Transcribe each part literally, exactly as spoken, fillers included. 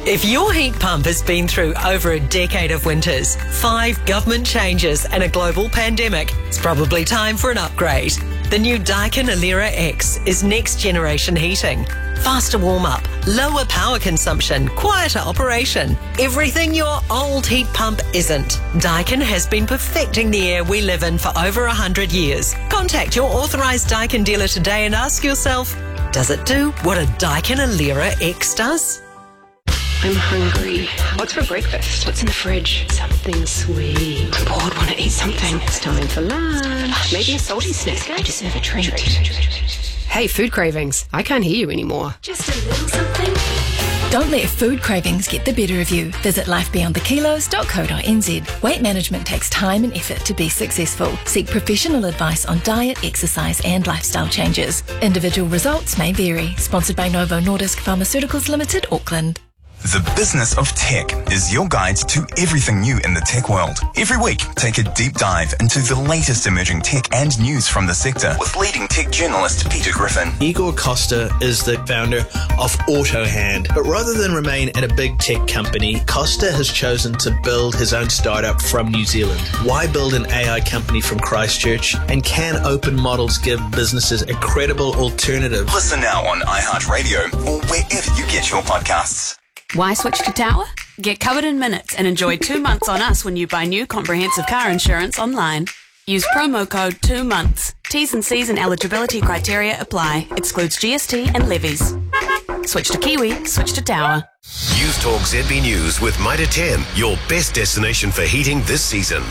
If your heat pump has been through over a decade of winters, five government changes and a global pandemic, it's probably time for an upgrade. The new Daikin Alera X is next generation heating. Faster warm-up, lower power consumption, quieter operation. Everything your old heat pump isn't. Daikin has been perfecting the air we live in for over one hundred years. Contact your authorised Daikin dealer today and ask yourself, does it do what a Daikin Alera X does? I'm hungry. What's for breakfast? What's in the fridge? Something sweet. I'm bored, want to eat something. It's time for lunch. Maybe a salty snack. I deserve a treat. Hey, food cravings. I can't hear you anymore. Just a little something. Don't let food cravings get the better of you. Visit life beyond the kilos dot co dot n z. Weight management takes time and effort to be successful. Seek professional advice on diet, exercise and lifestyle changes. Individual results may vary. Sponsored by Novo Nordisk Pharmaceuticals Limited, Auckland. The Business of Tech is your guide to everything new in the tech world. Every week, take a deep dive into the latest emerging tech and news from the sector with leading tech journalist Peter Griffin. Igor Costa is the founder of AutoHand, but rather than remain at a big tech company, Costa has chosen to build his own startup from New Zealand. Why build an A I company from Christchurch? And can open models give businesses a credible alternative? Listen now on iHeartRadio or wherever you get your podcasts. Why switch to Tower? Get covered in minutes and enjoy two months on us when you buy new comprehensive car insurance online. Use promo code two months. T's and C's and eligibility criteria apply. Excludes G S T and levies. Switch to Kiwi, switch to Tower. News Talk Z B News with Mitre ten, your best destination for heating this season.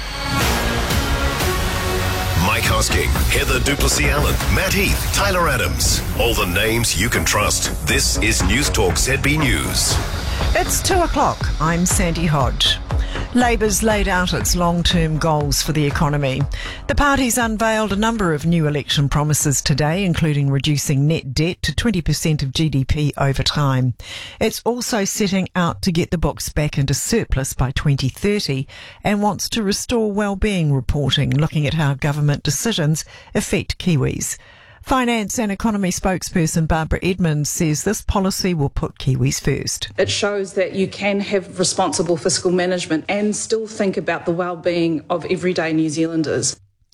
Mike Hosking, Heather Duplessis-Allen, Matt Heath, Tyler Adams. All the names you can trust. This is News Talk Z B News. It's two o'clock. I'm Sandy Hodge. Labour's laid out its long-term goals for the economy. The party's unveiled a number of new election promises today, including reducing net debt to twenty percent of G D P over time. It's also setting out to get the books back into surplus by twenty thirty and wants to restore wellbeing reporting, looking at how government decisions affect Kiwis. Finance and economy spokesperson Barbara Edmonds says this policy will put Kiwis first. It shows that you can have responsible fiscal management and still think about the well-being of everyday New Zealanders.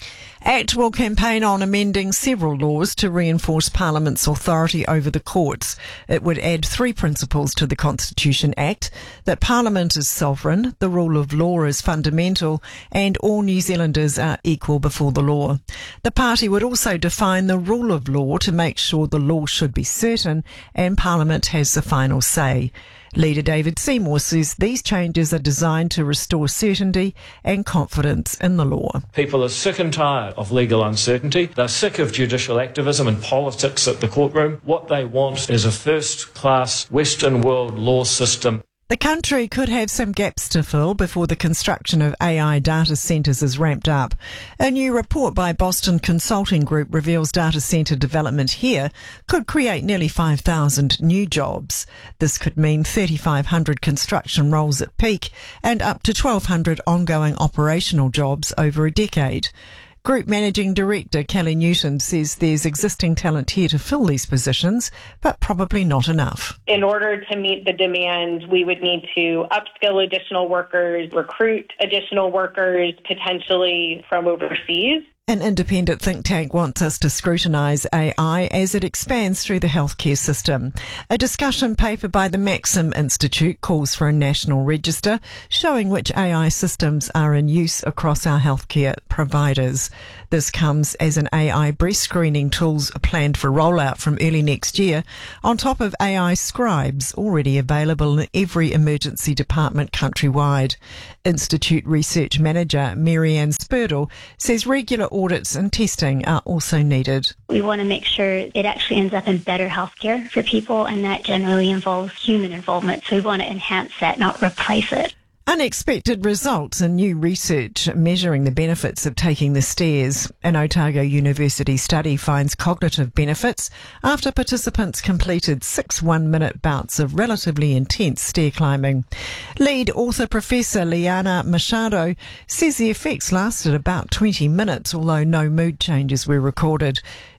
ACT will campaign on amending several laws to reinforce Parliament's authority over the courts. It would add three principles to the Constitution Act: that Parliament is sovereign, the rule of law is fundamental, and all New Zealanders are equal before the law. The party would also define the rule of law to make sure the law should be certain and Parliament has the final say. Leader David Seymour says these changes are designed to restore certainty and confidence in the law. People are sick and tired of legal uncertainty. They're sick of judicial activism and politics at the courtroom. What they want is a first-class Western world law system. The country could have some gaps to fill before the construction of A I data centres is ramped up. A new report by Boston Consulting Group reveals data centre development here could create nearly five thousand new jobs. This could mean three thousand five hundred construction roles at peak and up to twelve hundred ongoing operational jobs over a decade. Group Managing Director Kelly Newton says there's existing talent here to fill these positions, but probably not enough. In order to meet the demand, we would need to upskill additional workers, recruit additional workers, potentially from overseas. An independent think tank wants us to scrutinise A I as it expands through the healthcare system. A discussion paper by the Maxim Institute calls for a national register showing which A I systems are in use across our healthcare providers. This comes as an A I breast screening tools are planned for rollout from early next year, on top of A I scribes already available in every emergency department countrywide. Institute Research Manager Marianne Spurdle says regular audits and testing are also needed. We want to make sure it actually ends up in better healthcare for people, and that generally involves human involvement. So we want to enhance that, not replace it. Unexpected results in new research measuring the benefits of taking the stairs. An Otago University study finds cognitive benefits after participants completed six one-minute bouts of relatively intense stair climbing. Lead author Professor Liana Machado says the effects lasted about twenty minutes, although no mood changes were recorded.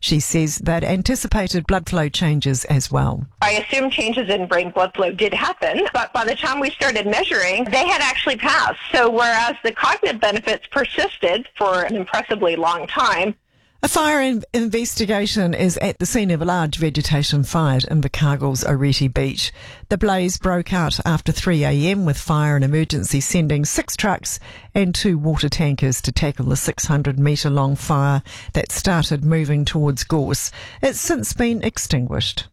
She says they'd anticipated blood flow changes as well. I assume changes in brain blood flow did happen, but by the time we started measuring, they had actually passed. So whereas the cognitive benefits persisted for an impressively long time, a fire in- investigation is at the scene of a large vegetation fire in Invercargill's Oreti Beach. The blaze broke out after three a.m. with fire and emergency sending six trucks and two water tankers to tackle the six hundred metre long fire that started moving towards Gorse. It's since been extinguished.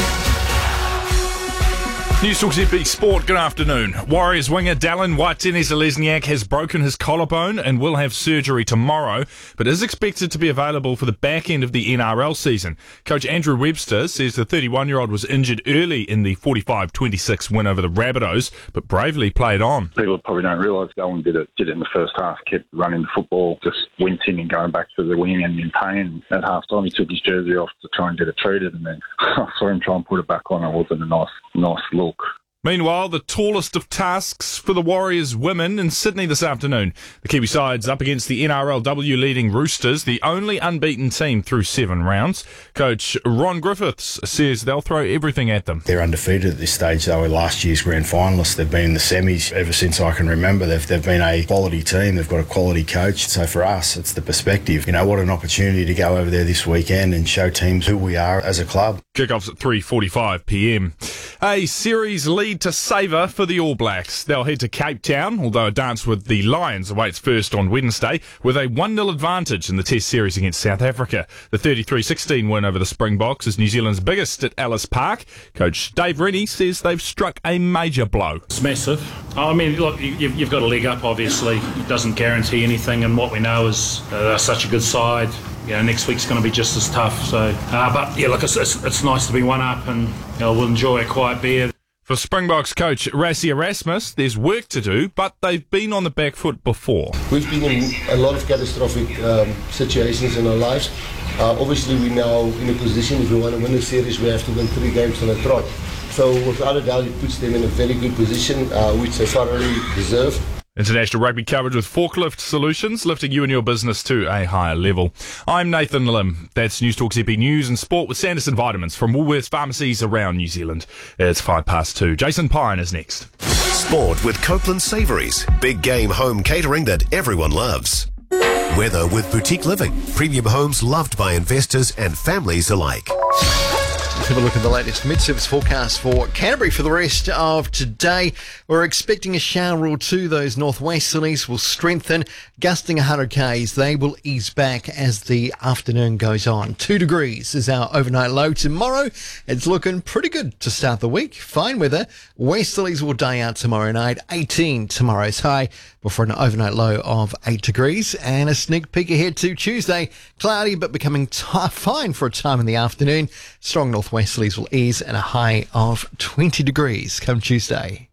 News Talk Z B Sport, good afternoon. Warriors winger Dallin Watene-Zelezniak has broken his collarbone and will have surgery tomorrow, but is expected to be available for the back end of the N R L season. Coach Andrew Webster says the thirty-one-year-old was injured early in the forty-five twenty-six win over the Rabbitohs, but bravely played on. People probably don't realise Dallin did it, did it in the first half, kept running the football, just wincing and going back to the wing and in pain. At half time he took his jersey off to try and get it treated, and then I saw him try and put it back on. It wasn't a nice, nice look. Meanwhile, the tallest of tasks for the Warriors women in Sydney this afternoon. The Kiwi side's up against the N R L W leading Roosters, the only unbeaten team through seven rounds. Coach Ron Griffiths says they'll throw everything at them. They're undefeated at this stage. They were last year's grand finalists. They've been in the semis ever since I can remember. They've, they've been a quality team. They've got a quality coach. So for us, it's the perspective. You know, what an opportunity to go over there this weekend and show teams who we are as a club. Kickoff's at three forty-five p.m. A series lead to savour for the All Blacks. They'll head to Cape Town, although a dance with the Lions awaits first on Wednesday, with a one nil advantage in the Test series against South Africa. The thirty-three sixteen win over the Springboks is New Zealand's biggest at Ellis Park. Coach Dave Rennie says they've struck a major blow. It's massive. I mean, look, you've, you've got a leg up, obviously. It doesn't guarantee anything, and what we know is uh, they're such a good side. You know, next week's going to be just as tough. So, uh, but yeah, look, it's, it's, it's nice to be one up, and you know, we'll enjoy a quiet beer. For Springboks coach Rassie Erasmus, there's work to do, but they've been on the back foot before. We've been in a lot of catastrophic um, situations in our lives. Uh, obviously, we're now in a position, if we want to win the series, we have to win three games on a trot. So without a doubt, it puts them in a very good position, uh, which they thoroughly deserve. International rugby coverage with Forklift Solutions, lifting you and your business to a higher level. I'm Nathan Lim. That's News Talk Z B News and Sport with Sanderson Vitamins from Woolworths pharmacies around New Zealand. It's five past two. Jason Pine is next. Sport with Copeland Savouries, big game home catering that everyone loves. Weather with Boutique Living, premium homes loved by investors and families alike. Let's have a look at the latest mid-service forecast for Canterbury for the rest of today. We're expecting a shower or two. Those northwesterlies will strengthen, gusting one hundred k's. They will ease back as the afternoon goes on. Two degrees is our overnight low tomorrow. It's looking pretty good to start the week. Fine weather. Westerlies will die out tomorrow night. eighteen tomorrow's high before an overnight low of eight degrees. And a sneak peek ahead to Tuesday. Cloudy but becoming t- fine for a time in the afternoon. Strong northwesterlies will ease and a high of twenty degrees come Tuesday.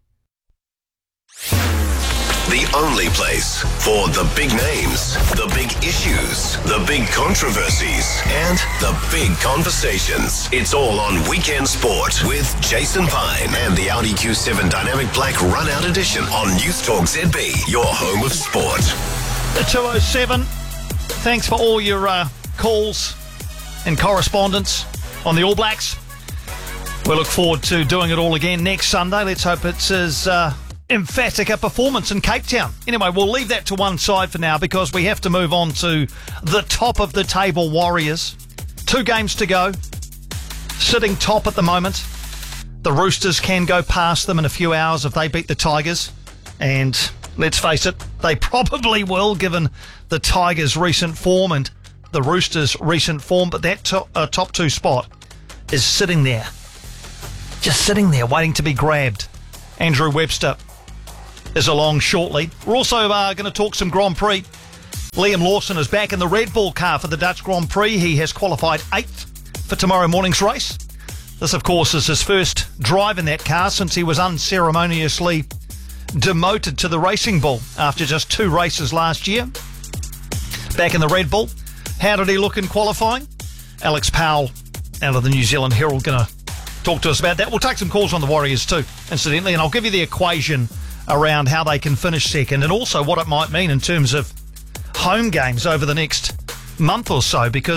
The only place for the big names, the big issues, the big controversies, and the big conversations. It's all on Weekend Sport with Jason Pine and the Audi Q seven Dynamic Black Run-Out Edition on News Talk Z B, your home of sport. The two oh seven. Thanks for all your uh, calls and correspondence on the All Blacks. We look forward to doing it all again next Sunday. Let's hope it's as uh, emphatic a performance in Cape Town. Anyway, we'll leave that to one side for now because we have to move on to the top of the table Warriors. Two games to go. Sitting top at the moment. The Roosters can go past them in a few hours if they beat the Tigers. And let's face it, they probably will given the Tigers' recent form and the Roosters' recent form. But that to- uh, top two spot is sitting there. Just sitting there waiting to be grabbed. Andrew Webster is along shortly. We're also uh, going to talk some Grand Prix. Liam Lawson is back in the Red Bull car for the Dutch Grand Prix. He has qualified eighth for tomorrow morning's race. This, of course, is his first drive in that car since he was unceremoniously demoted to the Racing Bull after just two races last year. Back in the Red Bull. How did he look in qualifying? Alex Powell out of the New Zealand Herald going to talk to us about that. We'll take some calls on the Warriors too, incidentally, and I'll give you the equation around how they can finish second and also what it might mean in terms of home games over the next month or so, because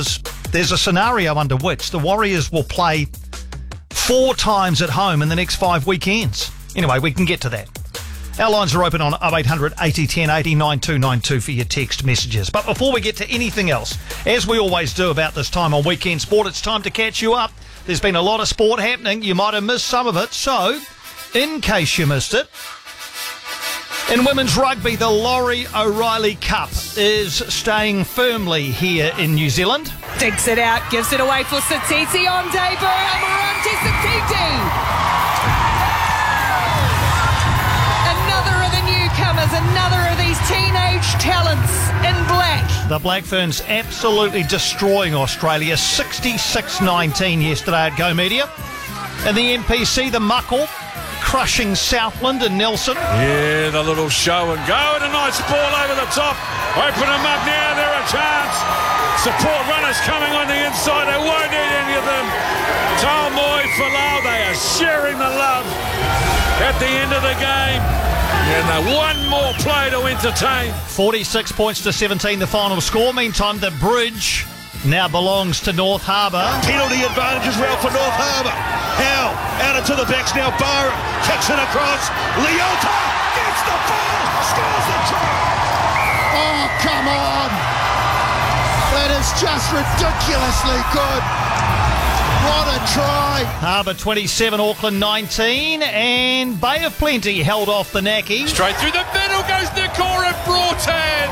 there's a scenario under which the Warriors will play four times at home in the next five weekends. Anyway, we can get to that. Our lines are open on oh eight hundred eighty ten eighty nine two nine two for your text messages. But before we get to anything else, as we always do about this time on Weekend Sport, it's time to catch you up. There's been a lot of sport happening. You might have missed some of it. So, in case you missed it, in women's rugby, the Laurie O'Reilly Cup is staying firmly here in New Zealand. Digs it out, gives it away for Satiti on debut. Amarante Satiti! Another of the newcomers, another of these teenage talents in black. The Black Ferns absolutely destroying Australia, sixty-six nineteen yesterday at Go Media. And the N P C, the Muckle, crushing Southland and Nelson. Yeah, the little show and go, and a nice ball over the top. Open them up now, they're a chance. Support runners coming on the inside, they won't need any of them. Talmoy Falau, they are sharing the love at the end of the game. And the one more play to entertain. forty-six points to seventeen, the final score. Meantime, the bridge now belongs to North Harbour. Penalty advantage as well for North Harbour. Howe out into the backs now. Barham kicks it across. Leota gets the ball, scores the try. Oh, come on. That is just ridiculously good. What a try. Harbour twenty-seven, Auckland nineteen, and Bay of Plenty held off the Naki. Straight through the middle goes Nikora Broughton.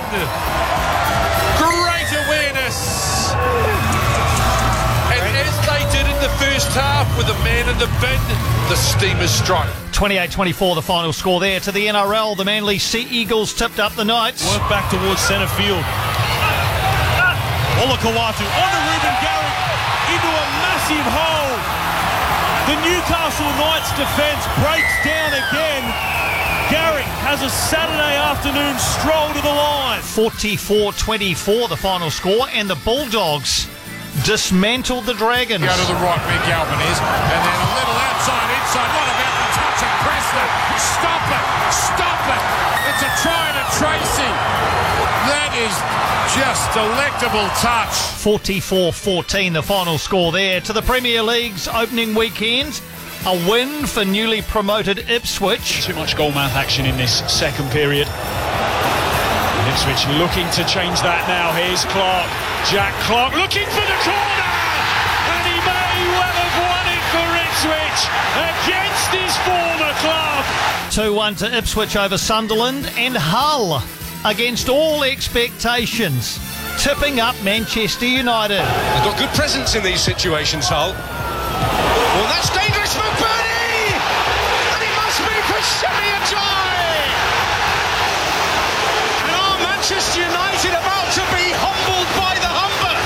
Great awareness. And as they did in the first half with a man in the bin, the Steamers strike. twenty-eight twenty-four the final score there. To the N R L, the Manly Sea Eagles tipped up the Knights. Work back towards centre field. Olakawatu on to Ruben Garrick into a massive hole. The Newcastle Knights defence breaks down again. Garrick has a Saturday afternoon stroll to the line. forty-four twenty-four the final score, and the Bulldogs dismantled the Dragons. Go to the right where Galvin is, and then a little outside, inside. What about the touch of Preston? Stop it! Stop it! It's a try to Tracy. That is just delectable touch. forty-four fourteen the final score there. To the Premier League's opening weekend, a win for newly promoted Ipswich. Too much goalmouth action in this second period. Ipswich looking to change that now. Here's Clark. Jack Clark looking for the corner, and he may well have won it for Ipswich against his former club. two one to Ipswich over Sunderland, and Hull, against all expectations, tipping up Manchester United. They've got good presence in these situations, Hull. Well, that's dangerous for Bernie! And it must be for Shemi Ajayi! And are Manchester United about to be humbled by the Humber?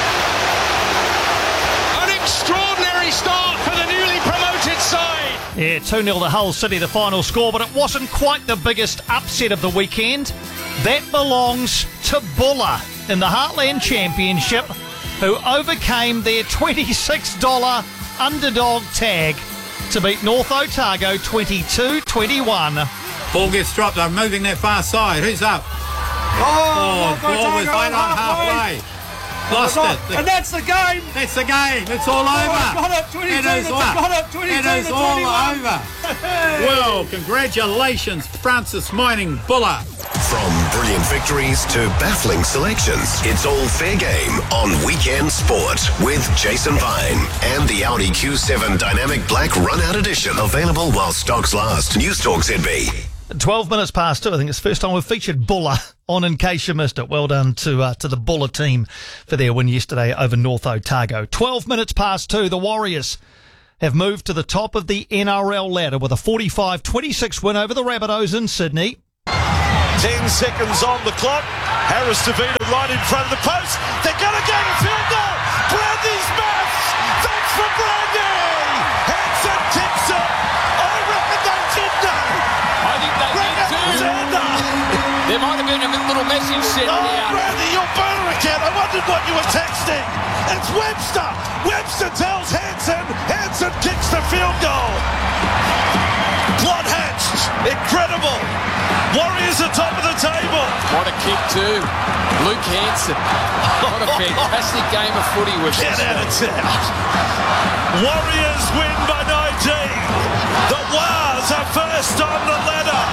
An extraordinary start for the newly promoted side. Yeah, two nil to Hull City, the final score, but it wasn't quite the biggest upset of the weekend. That belongs to Buller in the Heartland Championship, who overcame their twenty-six dollars underdog tag to beat North Otago twenty-two twenty-one. Ball gets dropped, they're moving that far side. Who's up? Oh, Oh, ball was right on halfway. Lost it. The- And that's the game. That's the game. It's all Oh, over. it's got it, twenty-two It is to- all- it's got it, twenty-two It is to all twenty-one. over. Well, congratulations, Francis Mining Buller. From brilliant victories to baffling selections, it's all fair game on Weekend Sport with Jason Vine and the Audi Q seven Dynamic Black Run-Out Edition. Available while stocks last. News Talk Z B. twelve minutes past two. I think it's the first time we've featured Buller on, in case you missed it. Well done to uh, to the Buller team for their win yesterday over North Otago. twelve minutes past two. The Warriors have moved to the top of the N R L ladder with a forty-five twenty-six win over the Rabbitohs in Sydney. Ten seconds on the clock. Harris Tavita right in front of the post. They're going to get a field goal. Brandy's maths. That's for Brandy. Hanson kicks it. I reckon they did know. I think they did too. There might have been a little message sent Oh, here. Brandy, your burner account. I wondered what you were texting. It's Webster. Webster tells Hanson. Hanson kicks the field goal. Plot hatched. Incredible. Warriors are top of the table. What a kick too. Luke Hanson. What a fantastic game of footy with Get out, it's out. Warriors win by nineteen. The Wars are first on the ladder.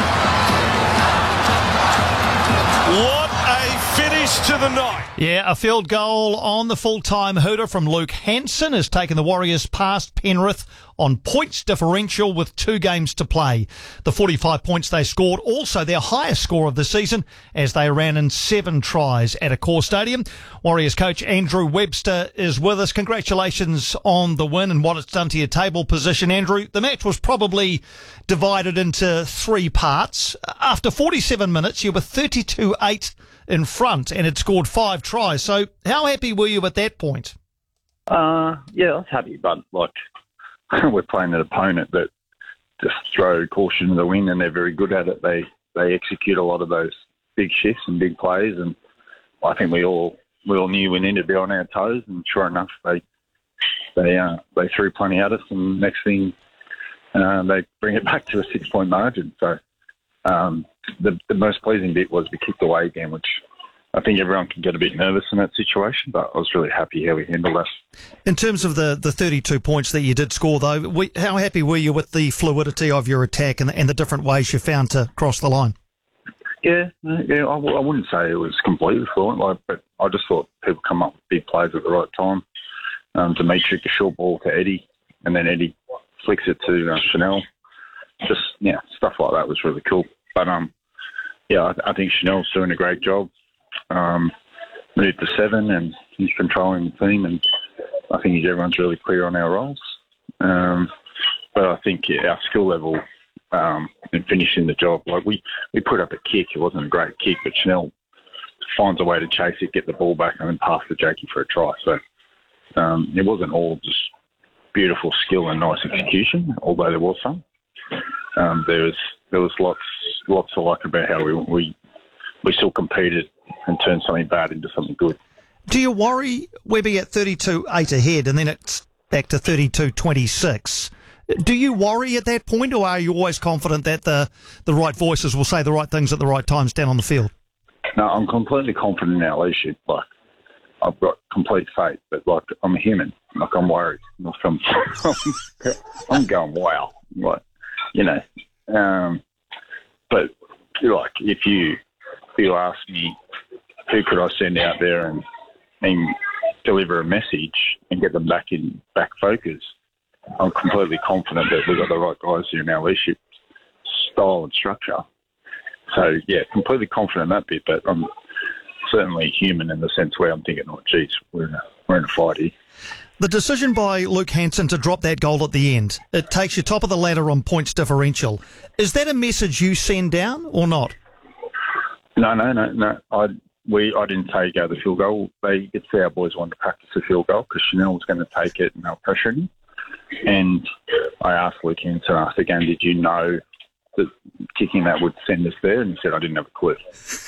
What a finish to the night. Yeah, a field goal on the full-time hooter from Luke Hanson has taken the Warriors past Penrith on points differential with two games to play. The forty-five points they scored, also their highest score of the season, as they ran in seven tries at Accor Stadium. Warriors coach Andrew Webster is with us. Congratulations on the win and what it's done to your table position, Andrew. The match was probably divided into three parts. After forty-seven minutes, you were thirty-two eight in front and had scored five tries. So how happy were you at that point? Uh, yeah, I was happy, but like we're playing an opponent that just throw caution to the wind, and they're very good at it. They they execute a lot of those big shifts and big plays, and I think we all we all knew we needed to be on our toes. And sure enough, they they uh, they threw plenty at us, and next thing uh, they bring it back to a six point margin. So um, the the most pleasing bit was we kicked away again, which I think everyone can get a bit nervous in that situation, but I was really happy how we handled that. In terms of the, the thirty-two points that you did score, though, we, how happy were you with the fluidity of your attack and the, and the different ways you found to cross the line? Yeah, yeah, I, I wouldn't say it was completely fluent, like, but I just thought people come up with big plays at the right time. Um, Dimitri, a short ball to Eddie, and then Eddie flicks it to uh, Chanel. Just, yeah, stuff like that was really cool. But, um, yeah, I, I think Chanel's doing a great job. Um, moved to seven, and he's controlling the team, and I think everyone's really clear on our roles. Um, but I think yeah, our skill level um, in finishing the job, like we, we put up a kick. It wasn't a great kick, but Chanel finds a way to chase it, get the ball back, and then pass to Jakey for a try. So um, it wasn't all just beautiful skill and nice execution, although there was some. Um, there was there was lots lots to like about how we we we still competed and turned something bad into something good. Do you worry, Webby, at thirty-two eight ahead and then it's back to thirty-two twenty-six? Do you worry at that point, or are you always confident that the, the right voices will say the right things at the right times down on the field? No, I'm completely confident in our leadership. Like, I've got complete faith, but like I'm a human. Like I'm worried. Like, I'm, I'm going, wow. Like, you know, um, but like if you if you ask me, who could I send out there and, and deliver a message and get them back in back focus? I'm completely confident that we've got the right guys here in our leadership style and structure. So yeah, completely confident in that bit, but I'm certainly human in the sense where I'm thinking, oh, geez, we're in a, we're in a fight here. The decision by Luke Hanson to drop that goal at the end, it takes you top of the ladder on points differential. Is that a message you send down or not? No, no, no, no. I we I didn't take uh, the field goal. They it's our boys wanted to practice the field goal because Chanel was going to take it and they were pressuring him. And I asked Luke Hanson after the game, did you know that kicking that would send us there? And he said, I didn't have a clue.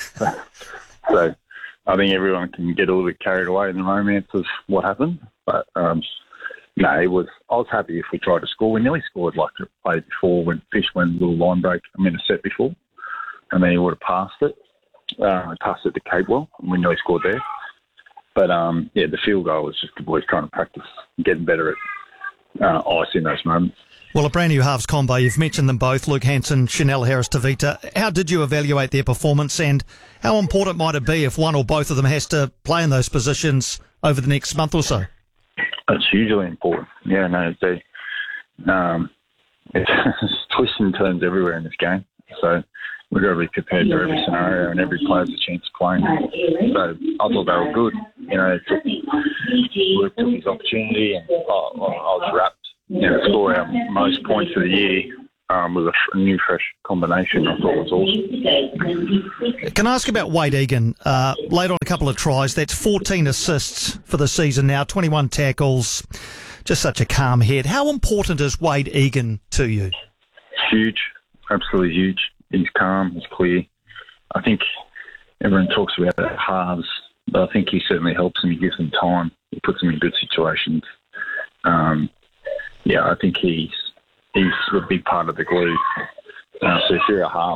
So I think everyone can get a little bit carried away in the romance of what happened. But um, no, it was. I was happy if we tried to score. We nearly scored like a play before when Fish went a little line break. I mean, a set before, and then he would have passed it. Uh, I passed it to Capewell, and we nearly scored there. But um, yeah, the field goal was just the boys trying to practice, getting better at uh, ice in those moments. Well, a brand new halves combo. You've mentioned them both, Luke Hanson, Chanel Harris-Tavita. How did you evaluate their performance, and how important might it be if one or both of them has to play in those positions over the next month or so? It's hugely important. Yeah, no, they, um, it's twists and turns everywhere in this game. So we've got to be prepared for every scenario, and every player's a chance of playing. So I thought they were good. You know, it took, Luke took his opportunity, and I, I was wrapped. You know, score our most points of the year um, with a new, fresh combination. I thought was awesome. Can I ask about Wade Egan? Uh, late on a couple of tries. That's fourteen assists for the season now, twenty-one tackles. Just such a calm head. How important is Wade Egan to you? Huge, absolutely huge. He's calm, he's clear. I think everyone talks about the halves, but I think he certainly helps them. He gives them time. He puts them in good situations. Um, Yeah, I think he's he's a big part of the glue. Uh, so if you're a half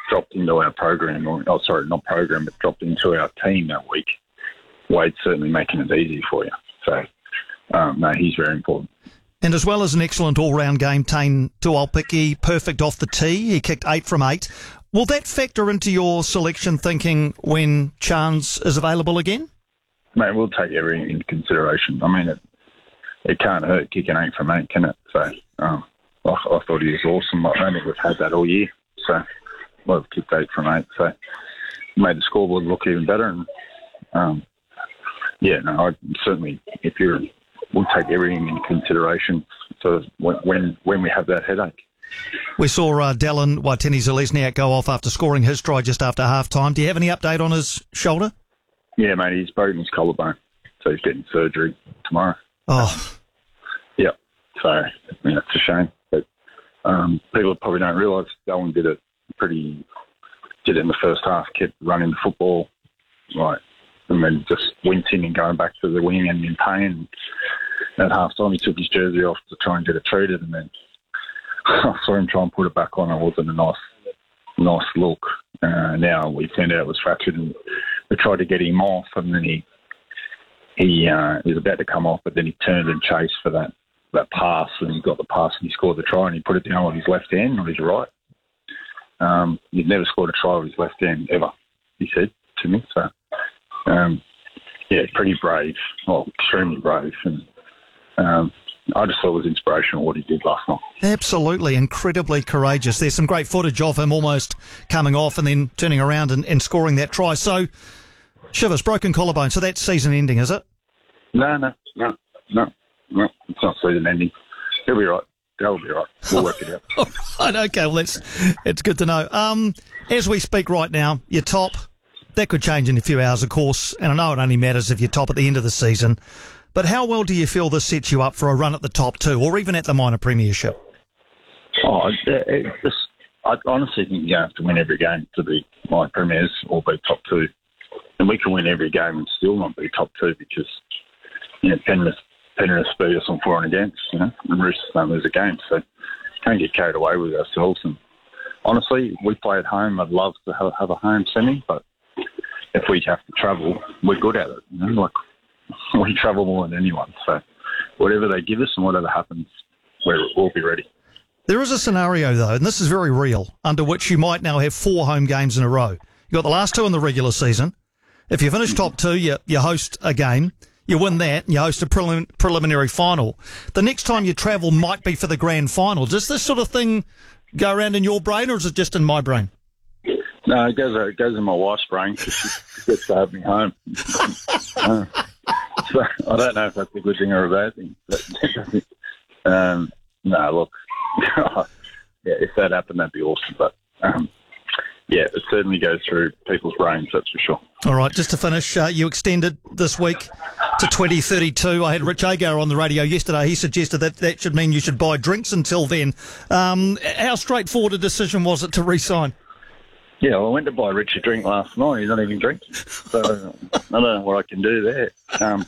dropped into our program, or oh, sorry, not program, but dropped into our team that week, Wade's certainly making it easy for you. So, um, no, he's very important. And as well as an excellent all-round game, Tane Tuolpiki, perfect off the tee. He kicked eight from eight. Will that factor into your selection thinking when Chance is available again? Mate, we'll take everything into consideration. I mean, it it can't hurt kicking eight from eight, can it? So, um, I, I thought he was awesome. I don't think we've had that all year. So, well, we've kicked eight from eight. So, made the scoreboard look even better. And, um, yeah, no, I certainly, if you're, we'll take everything into consideration for when when, when we have that headache. We saw uh, Dallin Watene-Zelezniak go off after scoring his try just after half-time. Do you have any update on his shoulder? Yeah, mate, he's broken his collarbone, so he's getting surgery tomorrow. Oh. Yep. So, I mean, it's a shame. But um, people probably don't realise Dallin did it pretty, did it in the first half, kept running the football, right, and then just wincing and going back to the wing and in pain. At half-time, he took his jersey off to try and get it treated, and then I saw him try and put it back on. It wasn't a nice, nice look. Uh, now we found out it was fractured, and we tried to get him off, and then he he, uh, he was about to come off, but then he turned and chased for that, that pass, and he got the pass and he scored the try, and he put it down with his left hand, not his right. Um, he'd never scored a try with his left hand ever, he said to me. So, um, yeah, pretty brave, well, extremely brave, and um, I just thought it was inspirational what he did last night. Absolutely, incredibly courageous. There's some great footage of him almost coming off and then turning around and, and scoring that try. So, Shivers, broken collarbone, so that's season ending, is it? No, no, no, no, no, it's not season ending. He'll be right. They'll be right. We'll work it out. All right, okay, well, that's, it's good to know. Um, as we speak right now, you're top. That could change in a few hours, of course, and I know it only matters if you're top at the end of the season. But how well do you feel this sets you up for a run at the top two, or even at the minor premiership? Oh, it, it just, I honestly think you have to win every game to be minor premiers or be top two. And we can win every game and still not be top two because, you know, Penrith, Penrith beat us on for and against, you know, and Roosters don't lose a game. So can't get carried away with ourselves. And honestly, we play at home. I'd love to have, have a home semi, but if we have to travel, we're good at it. You know, like, we travel more than anyone. So whatever they give us and whatever happens, we're, we'll be ready. There is a scenario, though, and this is very real, under which you might now have four home games in a row. You've got the last two in the regular season. If you finish top two, you, you host a game. You win that, and you host a prelim- preliminary final. The next time you travel might be for the grand final. Does this sort of thing go around in your brain, or is it just in my brain? No, it goes, it goes in my wife's brain because she gets to have me home. uh, so I don't know if that's a good thing or a bad thing. But, um, no, look, yeah, if that happened, that'd be awesome. But um, yeah, it certainly goes through people's brains, that's for sure. All right, just to finish, uh, you extended this week to twenty thirty-two. I had Rich Agar on the radio yesterday. He suggested that that should mean you should buy drinks until then. Um, how straightforward a decision was it to re-sign? Yeah, well, I went to buy Rich a drink last night. He's not even drinking. So I don't know what I can do there. Um,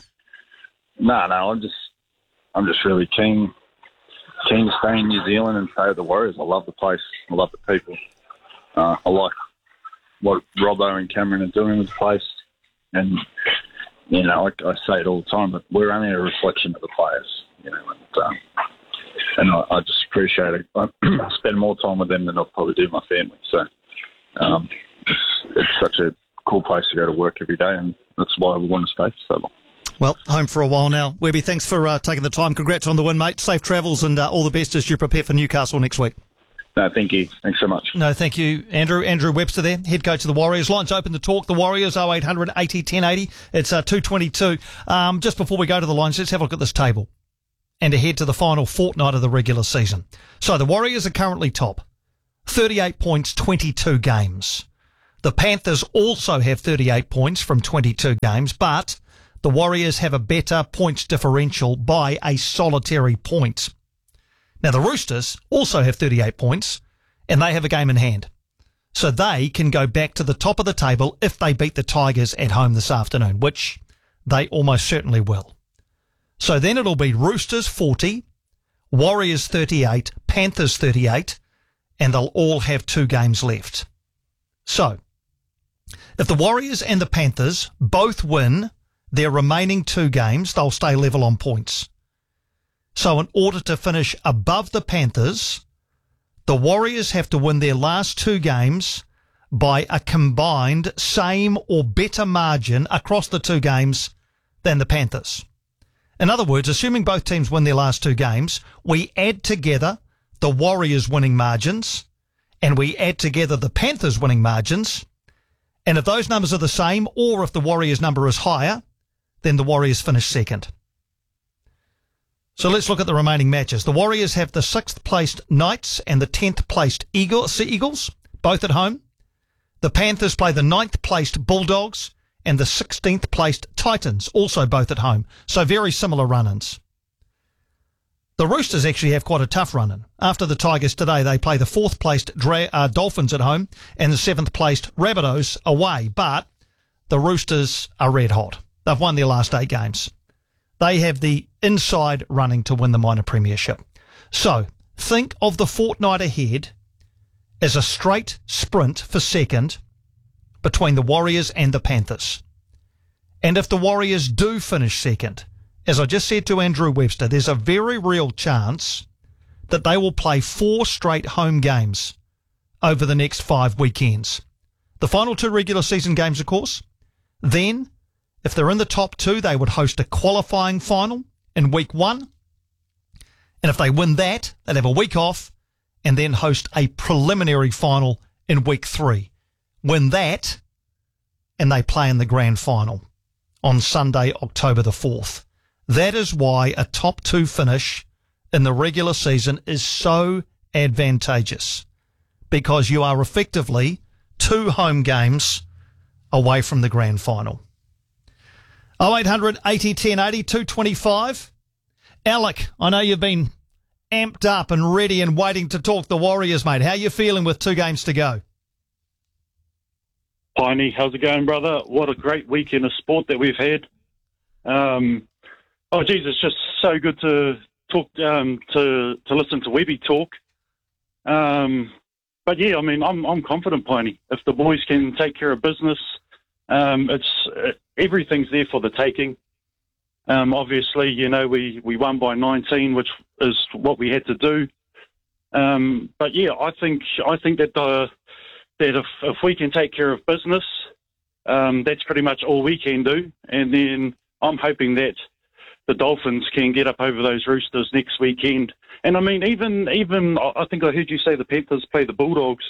no, no, I'm just, I'm just really keen, keen to stay in New Zealand and stay with the Warriors. I love the place. I love the people. Uh, I like what Robbo and Cameron are doing with the place. And, you know, I, I say it all the time, but we're only a reflection of the players, you know, and, um, and I, I just appreciate it. I spend more time with them than I'll probably do with my family. So, Um, it's, it's such a cool place to go to work every day, and that's why we want to stay for so long. Well, home for a while now. Webby, thanks for uh, taking the time. Congrats on the win, mate. Safe travels and uh, all the best as you prepare for Newcastle next week. No, thank you. Thanks so much. No, thank you, Andrew. Andrew Webster there, head coach of the Warriors. Lines open to talk. The Warriors, oh eight hundred eighty ten eighty. It's uh, two twenty-two. Um, just before we go to the lines, let's have a look at this table and ahead to the final fortnight of the regular season. So the Warriors are currently top. thirty-eight points, twenty-two games. The Panthers also have thirty-eight points from twenty-two games, but the Warriors have a better points differential by a solitary point. Now, the Roosters also have thirty-eight points, and they have a game in hand. So they can go back to the top of the table if they beat the Tigers at home this afternoon, which they almost certainly will. So then it'll be Roosters forty, Warriors thirty-eight, Panthers thirty-eight, and they'll all have two games left. So, if the Warriors and the Panthers both win their remaining two games, they'll stay level on points. So in order to finish above the Panthers, the Warriors have to win their last two games by a combined same or better margin across the two games than the Panthers. In other words, assuming both teams win their last two games, we add together the Warriors' winning margins and we add together the Panthers' winning margins. And if those numbers are the same, or if the Warriors' number is higher, then the Warriors finish second. So let's look at the remaining matches. The Warriors have the sixth placed Knights and the tenth placed Eagles, Eagles, both at home. The Panthers play the ninth placed Bulldogs and the sixteenth placed Titans, also both at home. So very similar run-ins. The Roosters actually have quite a tough run-in. After the Tigers today, they play the fourth placed Dra- uh, Dolphins at home and the seventh placed Rabbitohs away. But the Roosters are red hot. They've won their last eight games. They have the inside running to win the minor premiership. So think of the fortnight ahead as a straight sprint for second between the Warriors and the Panthers. And if the Warriors do finish second, as I just said to Andrew Webster, there's a very real chance that they will play four straight home games over the next five weekends. The final two regular season games, of course. Then, if they're in the top two, they would host a qualifying final in week one. And if they win that, they'd have a week off and then host a preliminary final in week three. Win that, and they play in the grand final on Sunday, October the fourth. That is why a top two finish in the regular season is so advantageous, because you are effectively two home games away from the grand final. oh eight hundred eighty ten eighty, two twenty-five. Alec, I know you've been amped up and ready and waiting to talk the Warriors, mate. How are you feeling with two games to go? Piney, how's it going, brother? What a great weekend of sport that we've had. Um, oh, geez, it's just so good to talk, um, to to listen to Webby talk. Um, but yeah, I mean, I'm I'm confident, Piney. If the boys can take care of business, um, it's uh, everything's there for the taking. Um, obviously, you know, we, we won by nineteen, which is what we had to do. Um, but yeah, I think I think that the that if, if we can take care of business, um, that's pretty much all we can do. And then I'm hoping that the Dolphins can get up over those Roosters next weekend. And I mean, even, even I think I heard you say the Panthers play the Bulldogs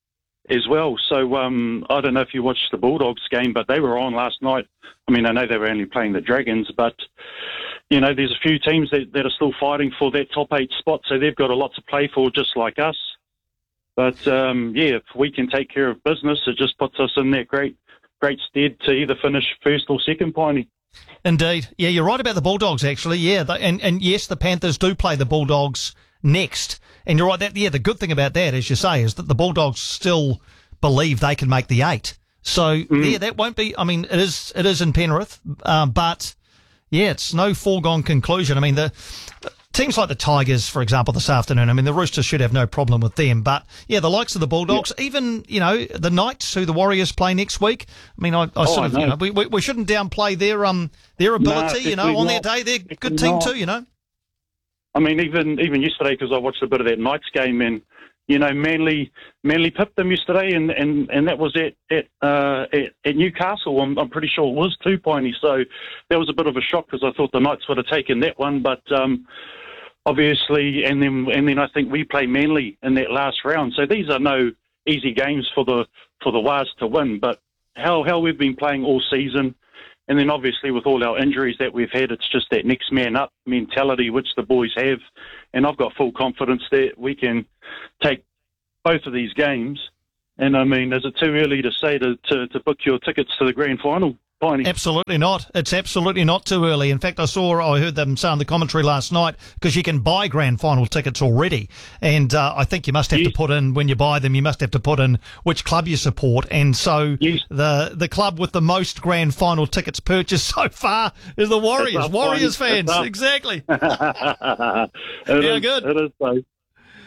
as well. So um, I don't know if you watched the Bulldogs game, but they were on last night. I mean, I know they were only playing the Dragons, but, you know, there's a few teams that, that are still fighting for that top eight spot, so they've got a lot to play for, just like us. But, um, yeah, if we can take care of business, it just puts us in that great great stead to either finish first or second, Piney. Indeed. Yeah, you're right about the Bulldogs, actually. Yeah, they, and, and yes, the Panthers do play the Bulldogs next. And you're right, that yeah, the good thing about that, as you say, is that the Bulldogs still believe they can make the eight. So, mm. yeah, that won't be, I mean, it is it is in Penrith, uh, but, yeah, it's no foregone conclusion. I mean, the teams like the Tigers, for example, this afternoon, I mean, the Roosters should have no problem with them. But, yeah, the likes of the Bulldogs, yeah. even, you know, the Knights, who the Warriors play next week, I mean, I, I oh, sort of, I you know, we, we, we shouldn't downplay their um their ability, no, you know, on not. their day. They're a good team not. too, you know. I mean, even even yesterday, because I watched a bit of that Knights game, and, you know, Manly Manly pipped them yesterday, and, and, and that was at at, uh, at at Newcastle. I'm, I'm pretty sure it was too, Piney. So that was a bit of a shock, because I thought the Knights would have taken that one, but um, obviously, and then and then I think we play Manly in that last round. So these are no easy games for the for the Wars to win. But how how we've been playing all season. And then obviously with all our injuries that we've had, it's just that next man up mentality which the boys have. And I've got full confidence that we can take both of these games. And I mean, is it too early to say to, to, to book your tickets to the grand final, Piney? Absolutely not. It's absolutely not too early. In fact, I saw, I heard them say on the commentary last night, because you can buy grand final tickets already. And uh, I think you must have yes. to put in, when you buy them, you must have to put in which club you support. And so yes. the the club with the most grand final tickets purchased so far is the Warriors. Up, Warriors fans. Exactly. it yeah, is, good. It is, though.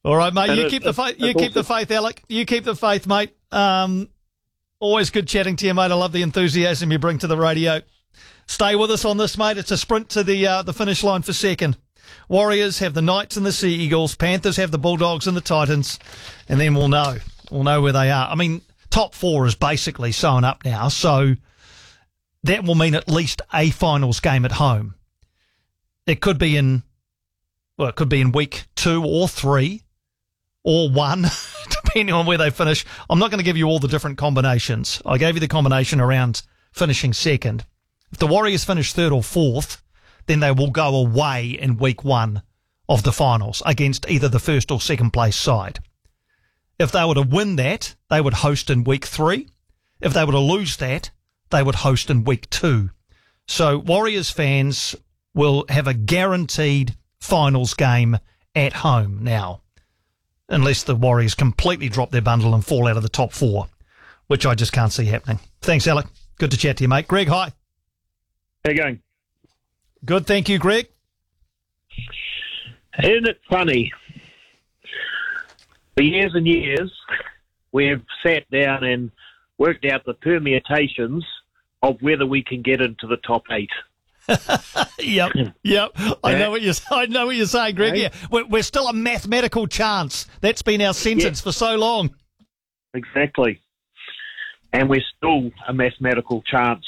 All right, mate. And You it- keep the it's- faith. You it's keep the also- faith, Alec. You keep the faith, mate. Um, always good chatting to you, mate. I love the enthusiasm you bring to the radio. Stay with us on this, mate. It's a sprint to the uh, the finish line for second. Warriors have the Knights and the Sea Eagles. Panthers have the Bulldogs and the Titans. And then we'll know. We'll know where they are. I mean, top four is basically sewn up now. So that will mean at least a finals game at home. It could be in, well, it could be in week two or three or one, depending on where they finish. I'm not going to give you all the different combinations. I gave you the combination around finishing second. If the Warriors finish third or fourth, then they will go away in week one of the finals against either the first or second place side. If they were to win that, they would host in week three. If they were to lose that, they would host in week two. So Warriors fans will have a guaranteed finals game at home now, unless the Warriors completely drop their bundle and fall out of the top four, which I just can't see happening. Thanks, Alec. Good to chat to you, mate. Greg, hi. How you going? Good, thank you, Greg. Isn't it funny? For years and years, we've sat down and worked out the permutations of whether we can get into the top eight. Yep, yep. I know what you're. I know what you're saying, Greg. Yeah. Yeah, we're, we're still a mathematical chance. That's been our sentence Yeah. for so long. Exactly. And we're still a mathematical chance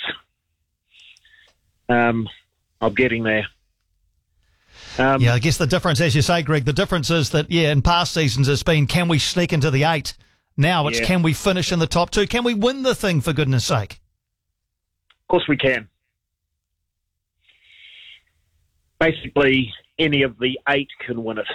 um, of getting there. Um, yeah, I guess the difference, as you say, Greg, the difference is that, yeah, in past seasons it's been, can we sneak into the eight? Now it's, Yeah. can we finish in the top two? Can we win the thing, for goodness sake? Of course we can. Basically, any of the eight can win it.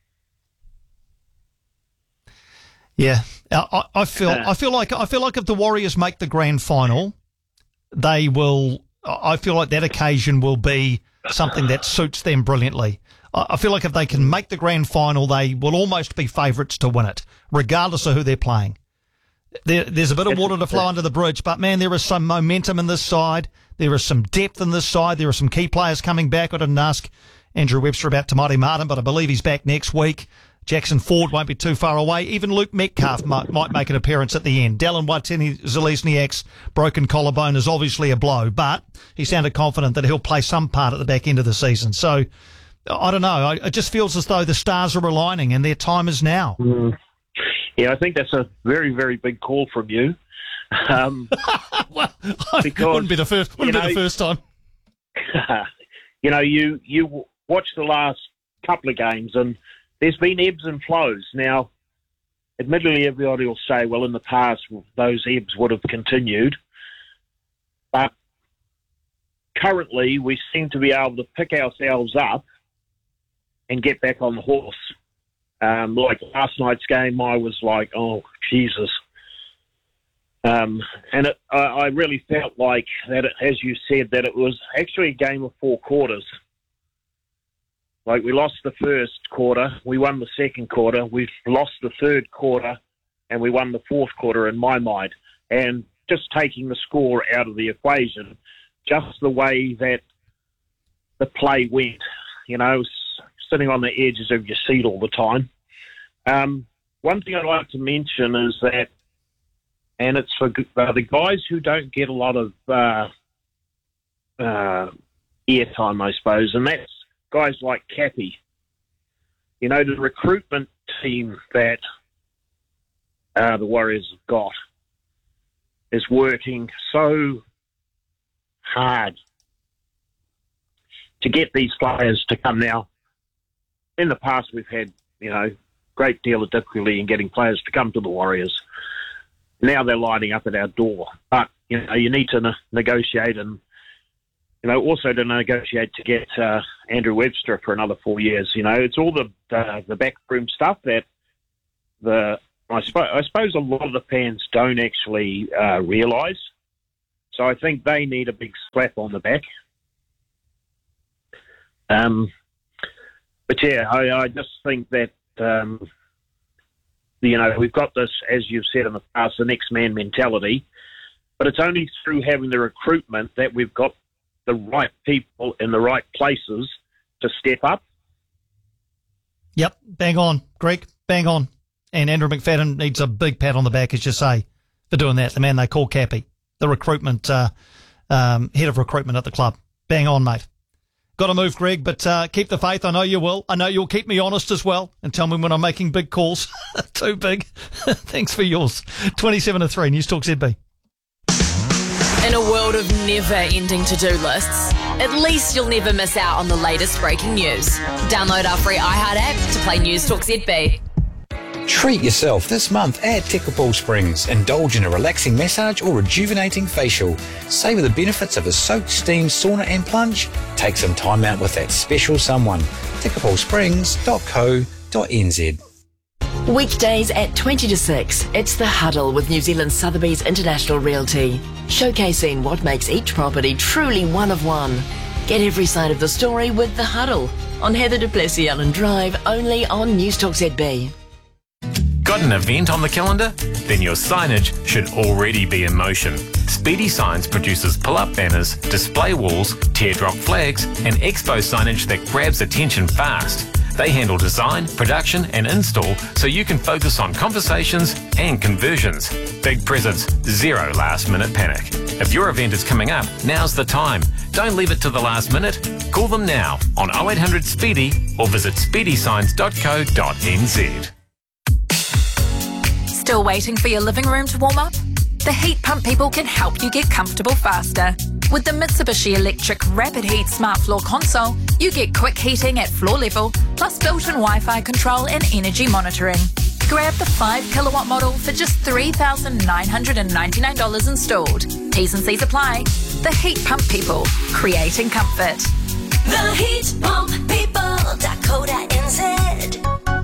Yeah, I, I I feel Uh. I feel like I feel like if the Warriors make the grand final, they will. I feel like that occasion will be something that suits them brilliantly. I I feel like if they can make the grand final, they will almost be favourites to win it, regardless of who they're playing. There, there's a bit of water to flow under the bridge, but man, there is some momentum in this side. There is some depth in this side. There are some key players coming back. I didn't ask Andrew Webster about Tamati Martin, but I believe he's back next week. Jackson Ford won't be too far away. Even Luke Metcalf might, might make an appearance at the end. Dallin Watini-Zelezniak's broken collarbone is obviously a blow, but he sounded confident that he'll play some part at the back end of the season. So, I don't know. I, it just feels as though the stars are aligning and their time is now. Mm. Yeah, I think that's a very, very big call from you. Um, well, because, wouldn't be the first. Wouldn't you be the know, first time. you know, you you watch the last couple of games, and there's been ebbs and flows. Now, admittedly, everybody will say, well, in the past, those ebbs would have continued. But currently, we seem to be able to pick ourselves up and get back on the horse. Um, like last night's game, I was like, oh, Jesus. Um, and it, I, I really felt like that, it, as you said, that it was actually a game of four quarters. Like, we lost the first quarter, we won the second quarter, we've lost the third quarter, and we won the fourth quarter in my mind. And just taking the score out of the equation, just the way that the play went, you know, s- sitting on the edges of your seat all the time. Um, one thing I'd like to mention is that, and it's for uh, the guys who don't get a lot of uh, uh, airtime, I suppose, and that's guys like Cappy. You know, the recruitment team that uh, the Warriors have got is working so hard to get these players to come now. In the past, we've had, you know, great deal of difficulty in getting players to come to the Warriors. Now they're lining up at our door. But, you know, you need to ne- negotiate and, you know, also to negotiate to get uh, Andrew Webster for another four years. You know, it's all the uh, the backroom stuff that the I, sp- I suppose a lot of the fans don't actually uh, realise. So I think they need a big slap on the back. Um, but yeah, I, I just think that, um, you know, we've got this, as you've said in the past, the next man mentality, but it's only through having the recruitment that we've got the right people in the right places to step up. Yep, bang on, Greg, bang on. And Andrew McFadden needs a big pat on the back, as you say, for doing that. The man they call Cappy, the recruitment, uh, um, head of recruitment at the club. Bang on, mate. Got to move, Greg, but uh, keep the faith. I know you will. I know you'll keep me honest as well and tell me when I'm making big calls. Too big. Thanks for yours. twenty-seven to three, News Talk Z B. In a world of never-ending to-do lists, at least you'll never miss out on the latest breaking news. Download our free iHeart app to play News Talk Z B. Treat yourself this month at Tekapō Springs. Indulge in a relaxing massage or rejuvenating facial. Savour the benefits of a soak, steam, sauna and plunge. Take some time out with that special someone. tekapō springs dot co dot n z. Weekdays at twenty to six, it's The Huddle with New Zealand Sotheby's International Realty, showcasing what makes each property truly one of one. Get every side of the story with The Huddle on Heather du Plessis Allen Drive, only on News Talk Z B. Got an event on the calendar? Then your signage should already be in motion. Speedy Signs produces pull-up banners, display walls, teardrop flags, and expo signage that grabs attention fast. They handle design, production, and install so you can focus on conversations and conversions. Big presents, zero last-minute panic. If your event is coming up, now's the time. Don't leave it to the last minute. Call them now on oh eight hundred Speedy or visit speedy signs dot co dot n z. Still waiting for your living room to warm up? The Heat Pump people can help you get comfortable faster. With the Mitsubishi Electric Rapid Heat Smart Floor Console, you get quick heating at floor level, plus built-in Wi-Fi control and energy monitoring. Grab the five kilowatt model for just three thousand nine hundred ninety-nine dollars installed. T's and C's apply. The Heat Pump people, creating comfort. The Heat Pump people dot co dot n z.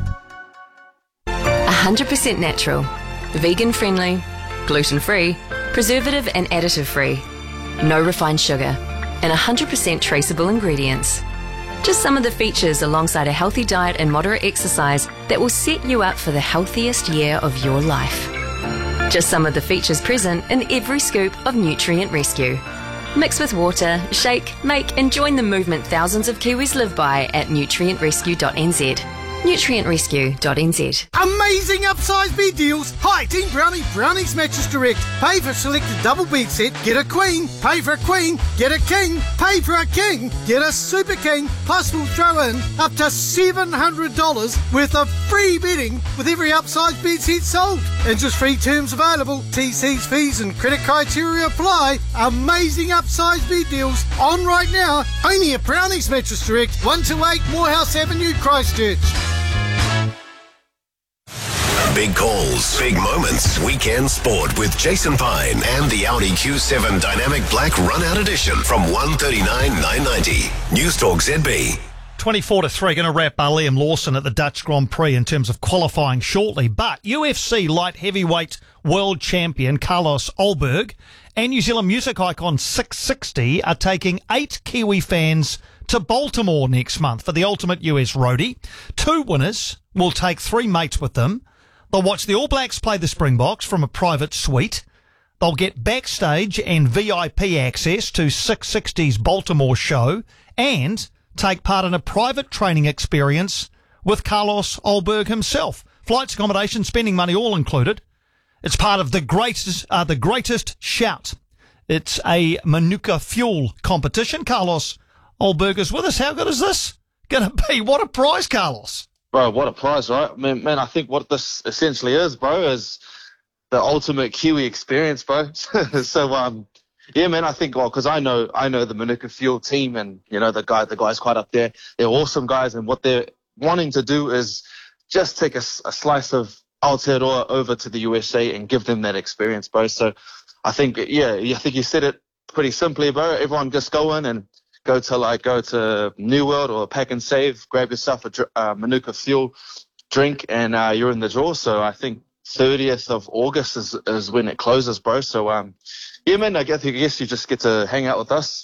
one hundred percent natural, vegan-friendly, gluten-free, preservative and additive-free, no refined sugar, and one hundred percent traceable ingredients. Just some of the features alongside a healthy diet and moderate exercise that will set you up for the healthiest year of your life. Just some of the features present in every scoop of Nutrient Rescue. Mix with water, shake, make and join the movement thousands of Kiwis live by at nutrient rescue dot n z. nutrient rescue dot n z. Amazing upsize bed deals. Hi, Team Brownie, Brownie's Mattress Direct. Pay for a selected double bed set, get a queen. Pay for a queen, get a king. Pay for a king, get a super king. Plus we'll throw in up to seven hundred dollars worth of free bedding with every upsize bed set sold. Interest-free terms available. T Cs, fees and credit criteria apply. Amazing upsize bed deals on right now. Only at Brownie's Mattress Direct, one two eight Morehouse Avenue, Christchurch. Big calls, big moments. Weekend Sport with Jason Pine and the Audi Q seven Dynamic Black Run-Out Edition from one thirty-nine nine ninety. News Talk Z B. twenty-four to three, going to wrap uh, Liam Lawson at the Dutch Grand Prix in terms of qualifying shortly. But U F C light heavyweight world champion Carlos Ulberg and New Zealand music icon six sixty are taking eight Kiwi fans to Baltimore next month for the Ultimate U S Roadie. Two winners will take three mates with them. They'll watch the All Blacks play the Springboks from a private suite. They'll get backstage and V I P access to six sixty's Baltimore show and take part in a private training experience with Carlos Ulberg himself. Flights, accommodation, spending money all included. It's part of the greatest, uh, the greatest shout. It's a Manuka Fuel competition. Carlos Ulberg is with us. How good is this going to be? What a prize, Carlos. Bro, what a prize, right? Man, man, I think what this essentially is, bro, is the ultimate Kiwi experience, bro. so, um, yeah, man, I think, well, because I know, I know the Manuka Fuel team, and you know the guy, the guys quite up there. They're awesome guys, and what they're wanting to do is just take a, a slice of Aotearoa over to the U S A and give them that experience, bro. So, I think, yeah, I think you said it pretty simply, bro. Everyone just go in and go to like go to New World or Pack and Save, grab yourself a uh, Manuka Fuel drink, and uh, you're in the draw. So I think thirtieth of August is, is when it closes, bro. So um, yeah, man, I guess, I guess you just get to hang out with us